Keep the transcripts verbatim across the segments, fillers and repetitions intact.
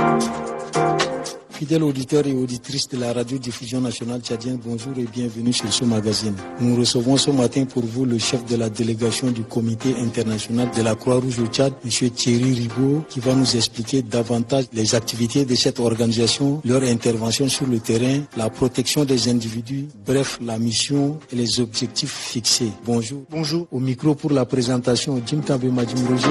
Fidèles auditeurs et auditrices de la radio-diffusion nationale tchadienne, bonjour et bienvenue sur ce magazine. Nous recevons ce matin pour vous le chef de la délégation du comité international de la Croix-Rouge au Tchad, M. Thierry Ribaud, qui va nous expliquer davantage les activités de cette organisation, leur intervention sur le terrain, la protection des individus, bref, la mission et les objectifs fixés. Bonjour. Bonjour. Au micro pour la présentation, Jim Tabe Madim Roger.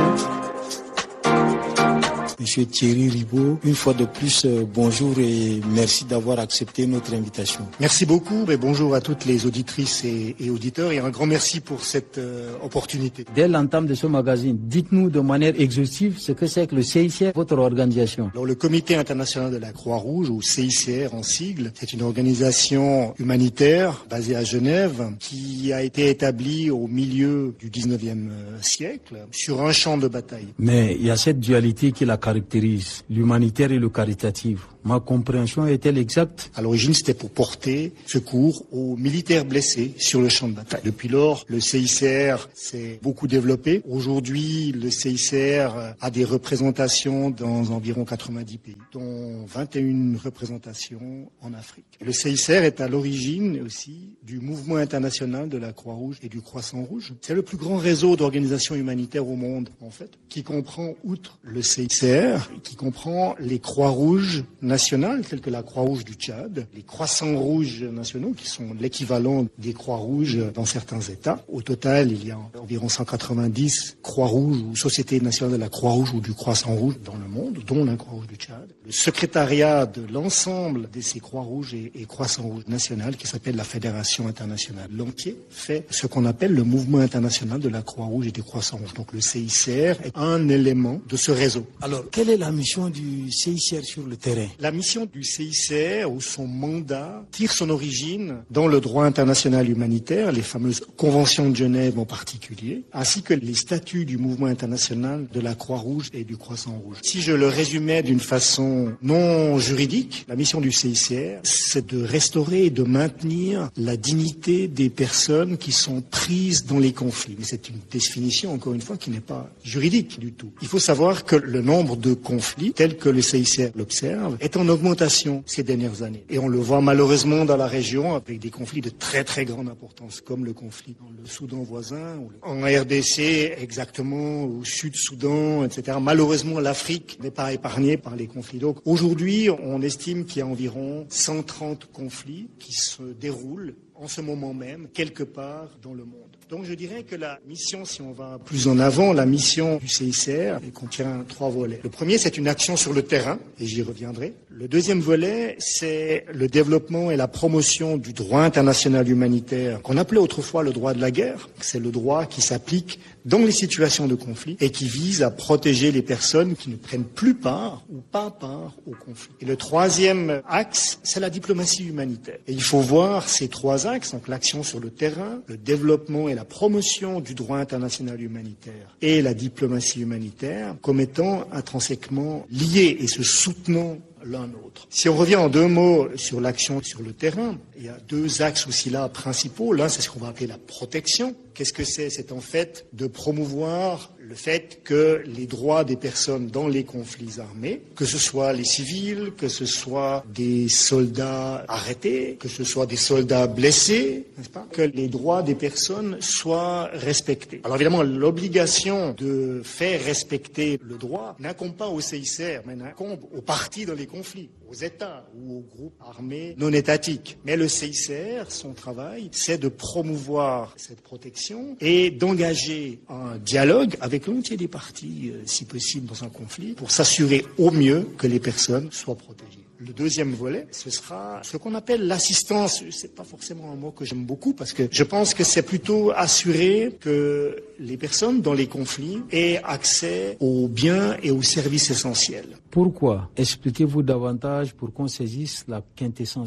Monsieur Thierry Ribaud, une fois de plus, euh, bonjour et merci d'avoir accepté notre invitation. Merci beaucoup et bonjour à toutes les auditrices et, et auditeurs et un grand merci pour cette euh, opportunité. Dès l'entame de ce magazine, dites-nous de manière exhaustive ce que c'est que le C I C R, votre organisation. Alors, le Comité international de la Croix-Rouge, ou C I C R en sigle, c'est une organisation humanitaire basée à Genève qui a été établie au milieu du dix-neuvième siècle sur un champ de bataille. Mais il y a cette dualité qui la caractérise, l'humanitaire et le caritatif. Ma compréhension est-elle exacte? À l'origine, c'était pour porter secours aux militaires blessés sur le champ de bataille. Depuis lors, le C I C R s'est beaucoup développé. Aujourd'hui, le C I C R a des représentations dans environ quatre-vingt-dix pays, dont vingt et une représentations en Afrique. Et le C I C R est à l'origine aussi du mouvement international de la Croix-Rouge et du Croissant-Rouge. C'est le plus grand réseau d'organisations humanitaires au monde, en fait, qui comprend, outre le C I C R, qui comprend les Croix-Rouges nationales, telles que la Croix-Rouge du Tchad, les Croissants-Rouges nationaux, qui sont l'équivalent des Croix-Rouges dans certains États. Au total, il y a environ cent quatre-vingt-dix Croix-Rouges ou sociétés nationales de la Croix-Rouge ou du Croissant-Rouge dans le monde, dont la Croix-Rouge du Tchad. Le secrétariat de l'ensemble de ces Croix-Rouges et, et Croissants-Rouges nationales, qui s'appelle la Fédération internationale. L'entier fait ce qu'on appelle le mouvement international de la Croix-Rouge et du Croissant-Rouge. Donc le C I C R est un élément de ce réseau. Alors, quelle est la mission du C I C R sur le terrain? La mission du C I C R, ou son mandat, tire son origine dans le droit international humanitaire, les fameuses conventions de Genève en particulier, ainsi que les statuts du mouvement international de la Croix-Rouge et du Croissant-Rouge. Si je le résumais d'une façon non juridique, la mission du C I C R, c'est de restaurer et de maintenir la dignité des personnes qui sont prises dans les conflits. Mais c'est une définition, encore une fois, qui n'est pas juridique du tout. Il faut savoir que le nombre de conflits, tel que le C I C R l'observe, est en augmentation ces dernières années. Et on le voit malheureusement dans la région avec des conflits de très très grande importance, comme le conflit dans le Soudan voisin, ou en R D C exactement, au Sud-Soudan, et cetera. Malheureusement, l'Afrique n'est pas épargnée par les conflits. Donc aujourd'hui, on estime qu'il y a environ cent trente conflits qui se déroulent en ce moment même, quelque part dans le monde. Donc je dirais que la mission, si on va plus en avant, la mission du C I C R, elle contient trois volets. Le premier, c'est une action sur le terrain, et j'y reviendrai. Le deuxième volet, c'est le développement et la promotion du droit international humanitaire, qu'on appelait autrefois le droit de la guerre. C'est le droit qui s'applique dans les situations de conflit et qui vise à protéger les personnes qui ne prennent plus part ou pas part au conflit. Et le troisième axe, c'est la diplomatie humanitaire. Et il faut voir ces trois axes, donc l'action sur le terrain, le développement et la promotion du droit international humanitaire et la diplomatie humanitaire, comme étant intrinsèquement liés et se soutenant l'un l'autre. Si on revient en deux mots sur l'action sur le terrain, il y a deux axes aussi là principaux. L'un, c'est ce qu'on va appeler la protection. Qu'est-ce que c'est? C'est en fait de promouvoir le fait que les droits des personnes dans les conflits armés, que ce soit les civils, que ce soit des soldats arrêtés, que ce soit des soldats blessés, n'est-ce pas, que les droits des personnes soient respectés. Alors évidemment, l'obligation de faire respecter le droit n'incombe pas au C I C R, mais n'incombe aux parties dans les conflits, aux États ou aux groupes armés non étatiques. Mais le C I C R, son travail, c'est de promouvoir cette protection et d'engager un dialogue avec l'entier des parties, euh, si possible, dans un conflit, pour s'assurer au mieux que les personnes soient protégées. Le deuxième volet, ce sera ce qu'on appelle l'assistance. C'est pas forcément un mot que j'aime beaucoup parce que je pense que c'est plutôt assurer que les personnes dans les conflits aient accès aux biens et aux services essentiels. Pourquoi? Expliquez-vous davantage pour qu'on saisisse la quintessence.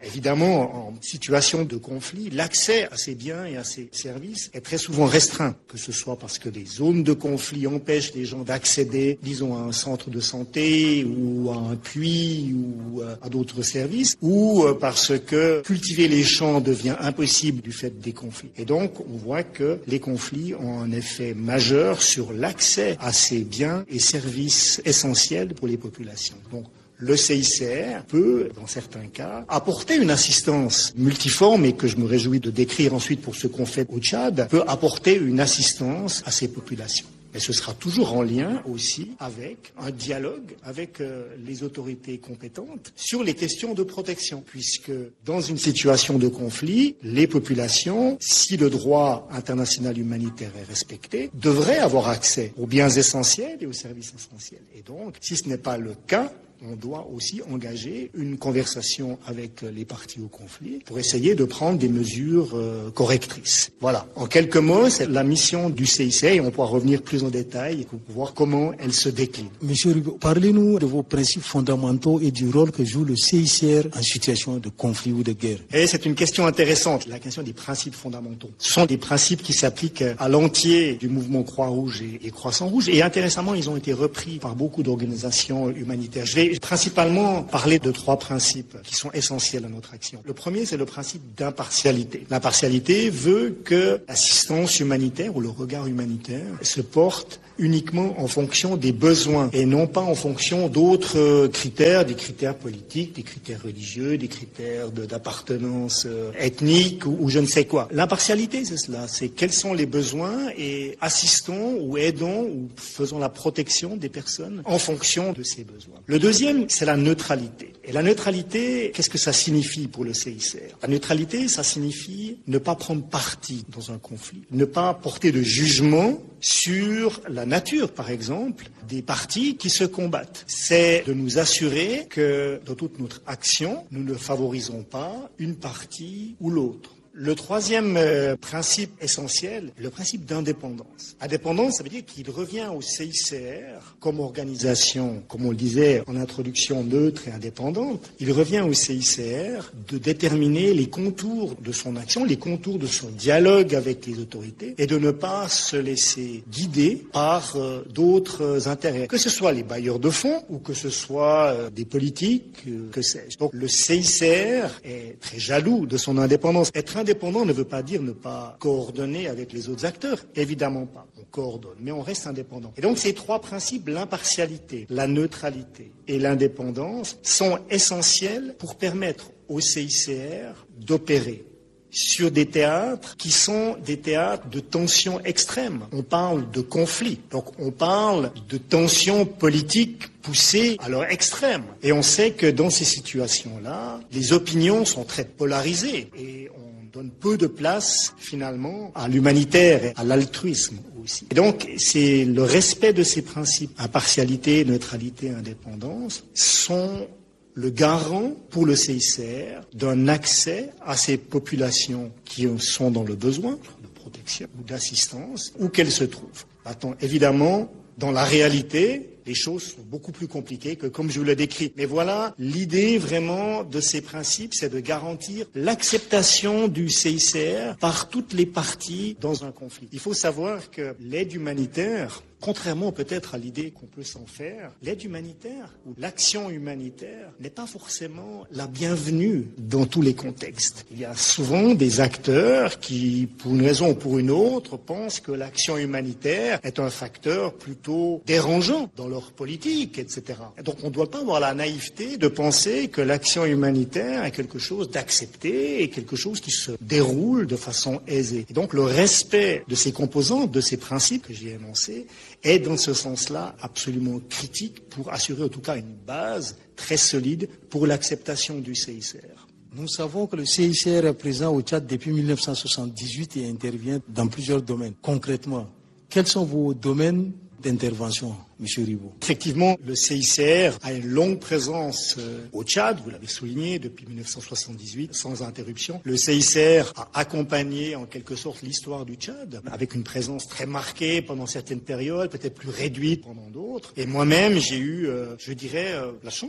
Évidemment, en situation de conflit, l'accès à ces biens et à ces services est très souvent restreint, que ce soit parce que des zones de conflit empêchent les gens d'accéder, disons, à un centre de santé ou à un puits ou à d'autres services, ou parce que cultiver les champs devient impossible du fait des conflits. Et donc, on voit que les conflits ont un effet majeur sur l'accès à ces biens et services essentiels pour les populations. Donc, le C I C R peut, dans certains cas, apporter une assistance multiforme et que je me réjouis de décrire ensuite pour ce qu'on fait au Tchad, peut apporter une assistance à ces populations. Mais ce sera toujours en lien aussi avec un dialogue avec euh, les autorités compétentes sur les questions de protection, puisque dans une situation de conflit, les populations, si le droit international humanitaire est respecté, devraient avoir accès aux biens essentiels et aux services essentiels. Et donc, si ce n'est pas le cas, on doit aussi engager une conversation avec les parties au conflit pour essayer de prendre des mesures euh, correctrices. Voilà. En quelques mots, c'est la mission du C I C R et on pourra revenir plus en détail pour voir comment elle se décline. Monsieur Ribo, parlez-nous de vos principes fondamentaux et du rôle que joue le C I C R en situation de conflit ou de guerre. Et c'est une question intéressante, la question des principes fondamentaux. Ce sont des principes qui s'appliquent à l'entier du mouvement Croix-Rouge et, et Croissant-Rouge et intéressamment, ils ont été repris par beaucoup d'organisations humanitaires. Je vais principalement parler de trois principes qui sont essentiels à notre action. Le premier, c'est le principe d'impartialité. L'impartialité veut que l'assistance humanitaire ou le regard humanitaire se porte uniquement en fonction des besoins et non pas en fonction d'autres critères, des critères politiques, des critères religieux, des critères de, d'appartenance ethnique ou, ou je ne sais quoi. L'impartialité, c'est cela, c'est quels sont les besoins et assistons ou aidons ou faisons la protection des personnes en fonction de ces besoins. Le deuxième, c'est la neutralité. Et la neutralité, qu'est-ce que ça signifie pour le C I C R? La neutralité, ça signifie ne pas prendre parti dans un conflit, ne pas porter de jugement sur la nature, par exemple, des partis qui se combattent. C'est de nous assurer que dans toute notre action, nous ne favorisons pas une partie ou l'autre. Le troisième euh, principe essentiel, le principe d'indépendance. Indépendance, ça veut dire qu'il revient au C I C R comme organisation, comme on le disait en introduction, neutre et indépendante. Il revient au C I C R de déterminer les contours de son action, les contours de son dialogue avec les autorités et de ne pas se laisser guider par euh, d'autres intérêts. Que ce soit les bailleurs de fonds ou que ce soit euh, des politiques, euh, que sais-je. Donc le C I C R est très jaloux de son indépendance. Être indépendant ne veut pas dire ne pas coordonner avec les autres acteurs. Évidemment pas. On coordonne, mais on reste indépendant. Et donc ces trois principes, l'impartialité, la neutralité et l'indépendance, sont essentiels pour permettre au C I C R d'opérer sur des théâtres qui sont des théâtres de tensions extrêmes. On parle de conflits, donc on parle de tensions politiques poussées à leur extrême. Et on sait que dans ces situations-là, les opinions sont très polarisées et on donne peu de place, finalement, à l'humanitaire et à l'altruisme aussi. Et donc, c'est le respect de ces principes, impartialité, neutralité, indépendance, sont le garant pour le C I C R d'un accès à ces populations qui sont dans le besoin de protection ou d'assistance, où qu'elles se trouvent. Maintenant, évidemment, dans la réalité, les choses sont beaucoup plus compliquées que comme je vous le décris. Mais voilà, l'idée vraiment de ces principes, c'est de garantir l'acceptation du C I C R par toutes les parties dans un conflit. Il faut savoir que l'aide humanitaire, contrairement peut-être à l'idée qu'on peut s'en faire, l'aide humanitaire ou l'action humanitaire n'est pas forcément la bienvenue dans tous les contextes. Il y a souvent des acteurs qui, pour une raison ou pour une autre, pensent que l'action humanitaire est un facteur plutôt dérangeant dans leur politique, et cetera. Donc on ne doit pas avoir la naïveté de penser que l'action humanitaire est quelque chose d'accepté et quelque chose qui se déroule de façon aisée. Et donc le respect de ces composantes, de ces principes que j'ai énoncés, est dans ce sens-là absolument critique pour assurer en tout cas une base très solide pour l'acceptation du C I C R. Nous savons que le C I C R est présent au Tchad depuis mille neuf cent soixante-dix-huit et intervient dans plusieurs domaines. Concrètement, quels sont vos domaines d'intervention, M. Ribo? Effectivement, le C I C R a une longue présence euh, au Tchad, vous l'avez souligné, depuis mille neuf cent soixante-dix-huit, sans interruption. Le C I C R a accompagné en quelque sorte l'histoire du Tchad, avec une présence très marquée pendant certaines périodes, peut-être plus réduite pendant d'autres. Et moi-même, j'ai eu, euh, je dirais, euh, la chance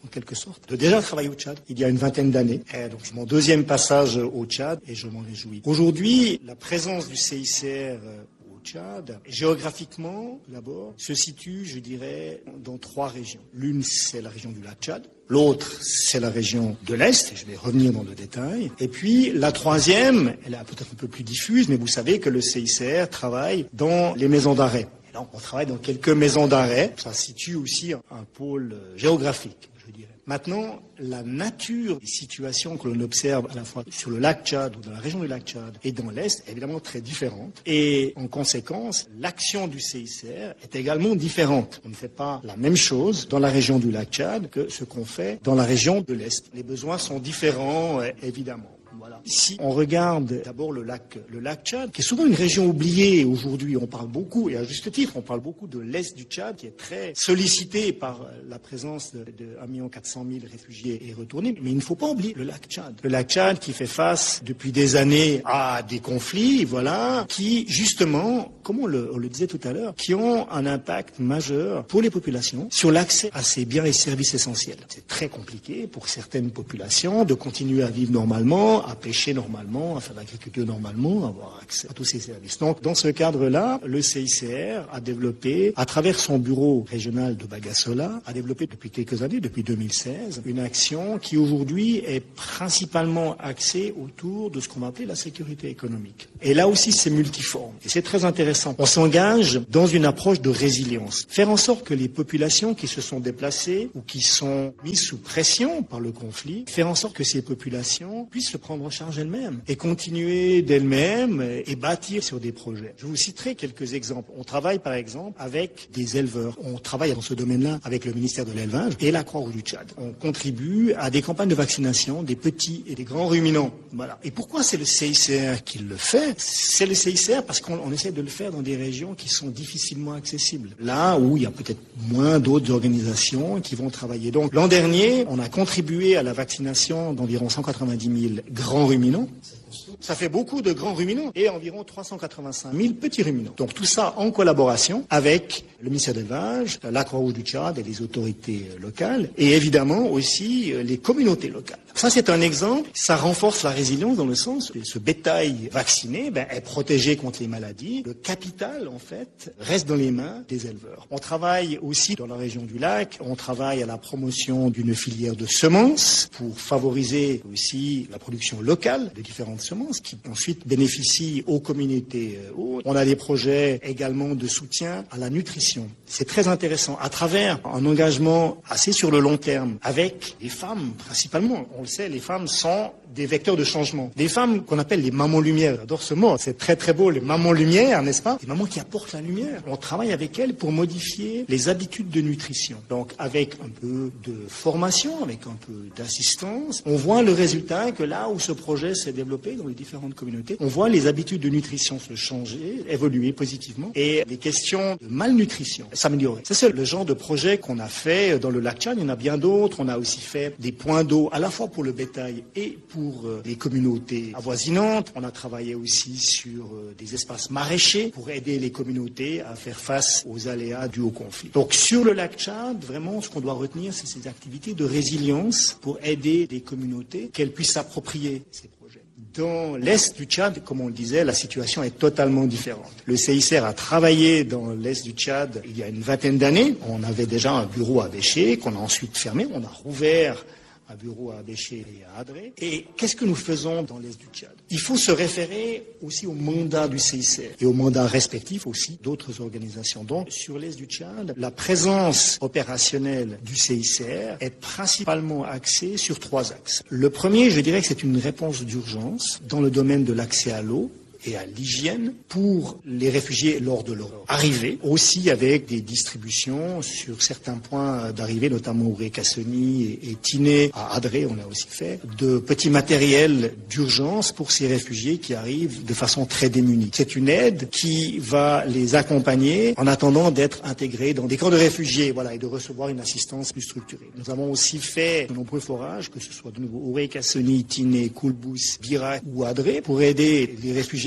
en quelque sorte, de déjà travailler au Tchad il y a une vingtaine d'années. Et donc c'est mon deuxième passage au Tchad et je m'en réjouis. Aujourd'hui, la présence du C I C R au Tchad, géographiquement, d'abord, se situe, je dirais, dans trois régions. L'une, c'est la région du lac Tchad. L'autre, c'est la région de l'Est, et je vais revenir dans le détail. Et puis, la troisième, elle est peut-être un peu plus diffuse, mais vous savez que le C I C R travaille dans les maisons d'arrêt. Et donc, on travaille dans quelques maisons d'arrêt. Ça situe aussi un pôle géographique, je dirais. Maintenant, la nature des situations que l'on observe à la fois sur le lac Tchad ou dans la région du lac Tchad et dans l'Est est évidemment très différente. Et en conséquence, l'action du C I C R est également différente. On ne fait pas la même chose dans la région du lac Tchad que ce qu'on fait dans la région de l'Est. Les besoins sont différents, évidemment. Voilà. Si on regarde d'abord le lac, le lac Tchad, qui est souvent une région oubliée aujourd'hui, on parle beaucoup, et à juste titre, on parle beaucoup de l'Est du Tchad, qui est très sollicité par la présence de, de un million quatre cent mille réfugiés et retournés. Mais il ne faut pas oublier le lac Tchad. Le lac Tchad qui fait face depuis des années à des conflits, voilà, qui justement, comme on le, on le disait tout à l'heure, qui ont un impact majeur pour les populations sur l'accès à ces biens et services essentiels. C'est très compliqué pour certaines populations de continuer à vivre normalement, à pêcher normalement, à faire l'agriculture normalement, à avoir accès à tous ces services. Donc, dans ce cadre-là, le C I C R a développé, à travers son bureau régional de Bagassola, a développé depuis quelques années, depuis deux mille seize, une action qui aujourd'hui est principalement axée autour de ce qu'on va appeler la sécurité économique. Et là aussi, c'est multiforme. Et c'est très intéressant. On s'engage dans une approche de résilience. Faire en sorte que les populations qui se sont déplacées ou qui sont mises sous pression par le conflit, faire en sorte que ces populations puissent se prendre en charge elles-mêmes et continuer d'elles-mêmes et bâtir sur des projets. Je vous citerai quelques exemples. On travaille par exemple avec des éleveurs. On travaille dans ce domaine-là avec le ministère de l'Élevage et la Croix-Rouge du Tchad. On contribue à des campagnes de vaccination des petits et des grands ruminants. Voilà. Et pourquoi c'est le C I C R qui le fait? C'est le C I C R parce qu'on on essaie de le faire dans des régions qui sont difficilement accessibles. Là où il y a peut-être moins d'autres organisations qui vont travailler. Donc l'an dernier, on a contribué à la vaccination d'environ cent quatre-vingt-dix mille grands ruminants. Ça fait beaucoup de grands ruminants et environ trois cent quatre-vingt-cinq mille petits ruminants. Donc tout ça en collaboration avec le ministère de l'Élevage, la Croix-Rouge du Tchad et les autorités locales et évidemment aussi les communautés locales. Ça c'est un exemple, ça renforce la résilience dans le sens que ce bétail vacciné ben, est protégé contre les maladies. Le capital en fait reste dans les mains des éleveurs. On travaille aussi dans la région du lac, on travaille à la promotion d'une filière de semences pour favoriser aussi la production locale de différentes semences qui ensuite bénéficient aux communautés hautes. On a des projets également de soutien à la nutrition. C'est très intéressant à travers un engagement assez sur le long terme avec les femmes principalement. On le sait, les femmes sont des vecteurs de changement. Des femmes qu'on appelle les mamans lumière. J'adore ce mot, c'est très très beau, les mamans lumière, n'est-ce pas? Les mamans qui apportent la lumière. On travaille avec elles pour modifier les habitudes de nutrition. Donc avec un peu de formation, avec un peu d'assistance, on voit le résultat que là où ce projet s'est développé dans les différentes communautés, on voit les habitudes de nutrition se changer, évoluer positivement et les questions de malnutrition s'améliorer. C'est le genre de projet qu'on a fait dans le lac Tchad. Il y en a bien d'autres. On a aussi fait des points d'eau à la fois pour le bétail et pour les communautés avoisinantes. On a travaillé aussi sur des espaces maraîchers pour aider les communautés à faire face aux aléas dus au conflit. Donc sur le lac Tchad, vraiment ce qu'on doit retenir, c'est ces activités de résilience pour aider les communautés qu'elles puissent s'approprier ces projets. Dans l'est du Tchad, comme on le disait, la situation est totalement différente. Le C I C R a travaillé dans l'est du Tchad il y a une vingtaine d'années. On avait déjà un bureau à Béché qu'on a ensuite fermé. On a rouvert un bureau à Béché et à Adré. Et qu'est-ce que nous faisons dans l'est du Tchad? Il faut se référer aussi au mandat du C I C R et au mandat respectif aussi d'autres organisations. Donc, sur l'est du Tchad, la présence opérationnelle du C I C R est principalement axée sur trois axes. Le premier, je dirais que c'est une réponse d'urgence dans le domaine de l'accès à l'eau et à l'hygiène pour les réfugiés lors de leur arrivée, aussi avec des distributions sur certains points d'arrivée, notamment au Ré-Cassoni et, et Tiné, à Adré, on a aussi fait, de petits matériels d'urgence pour ces réfugiés qui arrivent de façon très démunie. C'est une aide qui va les accompagner en attendant d'être intégrés dans des camps de réfugiés, voilà, et de recevoir une assistance plus structurée. Nous avons aussi fait de nombreux forages, que ce soit de nouveau au Ré-Cassoni, Tiné, Koulbous, Birak ou Adré, pour aider les réfugiés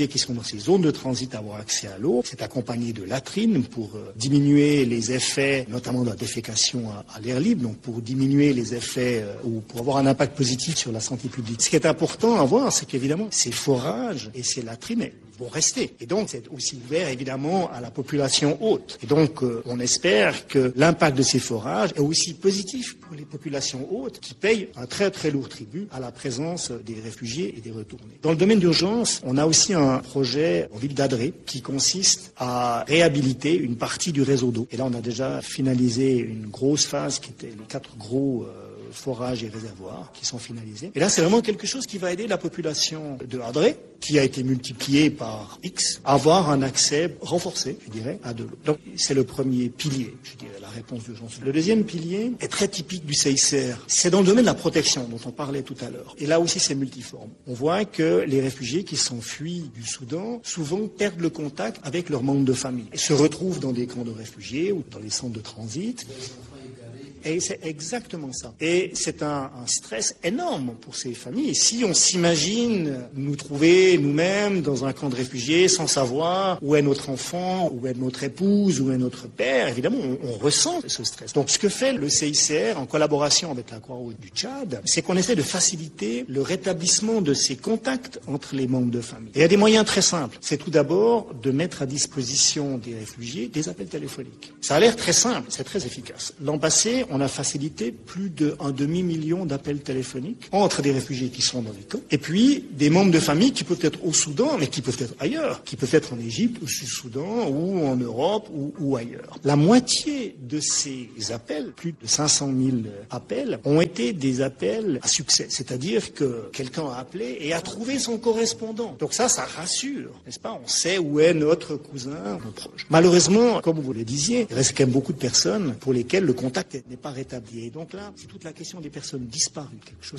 réfugiés qui sont dans ces zones de transit à avoir accès à l'eau. C'est accompagné de latrines pour euh, diminuer les effets, notamment de la défécation à, à l'air libre, donc pour diminuer les effets euh, ou pour avoir un impact positif sur la santé publique. Ce qui est important à voir, c'est qu'évidemment, ces forages et ces latrines vont rester. Et donc, c'est aussi ouvert, évidemment, à la population haute. Et donc, euh, on espère que l'impact de ces forages est aussi positif pour les populations hautes qui payent un très, très lourd tribut à la présence des réfugiés et des retournés. Dans le domaine d'urgence, on a aussi un projet en ville d'Adré qui consiste à réhabiliter une partie du réseau d'eau. Et là, on a déjà finalisé une grosse phase qui était les quatre gros euh, forages et réservoirs qui sont finalisés. Et là, c'est vraiment quelque chose qui va aider la population de Adré, qui a été multipliée par X, à avoir un accès renforcé, je dirais, à de l'eau. Donc, c'est le premier pilier, je dirais, la réponse d'urgence. Le deuxième pilier est très typique du C I C R. C'est dans le domaine de la protection dont on parlait tout à l'heure. Et là aussi, c'est multiforme. On voit que les réfugiés qui s'enfuient du Soudan, souvent perdent le contact avec leurs membres de famille et se retrouvent dans des camps de réfugiés ou dans les centres de transit. Et c'est exactement ça. Et c'est un, un stress énorme pour ces familles. Et si on s'imagine nous trouver nous-mêmes dans un camp de réfugiés sans savoir où est notre enfant, où est notre épouse, où est notre père, évidemment, on, on ressent ce stress. Donc ce que fait le C I C R en collaboration avec la Croix-Rouge du Tchad, c'est qu'on essaie de faciliter le rétablissement de ces contacts entre les membres de famille. Et il y a des moyens très simples. C'est tout d'abord de mettre à disposition des réfugiés des appels téléphoniques. Ça a l'air très simple, c'est très efficace. L'an passé, on a facilité plus d'un demi-million d'appels téléphoniques entre des réfugiés qui sont dans les camps et puis des membres de famille qui peuvent être au Soudan, mais qui peuvent être ailleurs, qui peuvent être en Égypte, au Sud-Soudan ou en Europe ou, ou ailleurs. La moitié de ces appels, plus de cinq cent mille appels, ont été des appels à succès. C'est-à-dire que quelqu'un a appelé et a trouvé son correspondant. Donc ça, ça rassure, n'est-ce pas? On sait où est notre cousin, nos proches. Malheureusement, comme vous le disiez, il reste quand même beaucoup de personnes pour lesquelles le contact n'est pas rétabli. Et donc là, c'est toute la question des personnes disparues, quelque chose